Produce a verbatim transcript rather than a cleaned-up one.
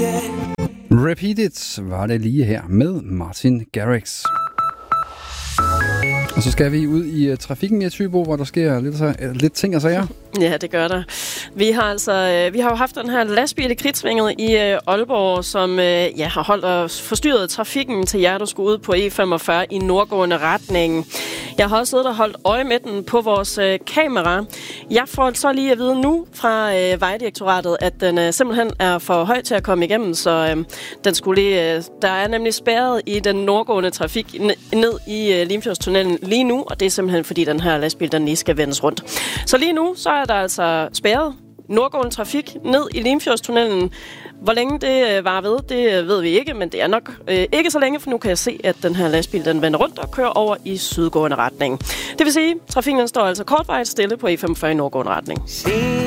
Repeat It var det lige her med Martin Garrix. Og så skal vi ud i uh, trafikken i Thybo, hvor der sker lidt, så, uh, lidt ting og sager. Ja, det gør der. Vi har altså vi har jo haft den her lastbil i Kridtsvinget i øh, Aalborg, som øh, ja, har holdt og forstyrret trafikken til jer, der skulle ud på E femogfyrre i nordgående retning. Jeg har også siddet og holdt øje med den på vores øh, kamera. Jeg får så lige at vide nu fra øh, Vejdirektoratet, at den øh, simpelthen er for høj til at komme igennem, så øh, den skulle lige, øh, der er nemlig spærret i den nordgående trafik n- ned i øh, Limfjordstunnelen lige nu, og det er simpelthen fordi den her lastbil, den lige skal vendes rundt. Så lige nu, så er der altså spærret nordgående trafik ned i Limfjordstunnelen. Hvor længe det øh, var ved, det ved vi ikke, men det er nok øh, ikke så længe, for nu kan jeg se, at den her lastbil, den vender rundt og kører over i sydgående retning. Det vil sige, at trafikken står altså kortvarigt stille på E femogfyrre i nordgående retning.